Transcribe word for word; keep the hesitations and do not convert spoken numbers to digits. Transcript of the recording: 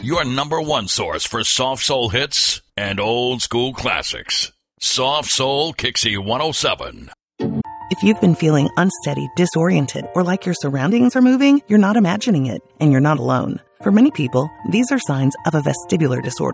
your number one source for soft soul hits and old school classics. Soft Soul Kixie one oh seven. If you've been feeling unsteady, disoriented, or like your surroundings are moving, you're not imagining it, and you're not alone. For many people, these are signs of a vestibular disorder.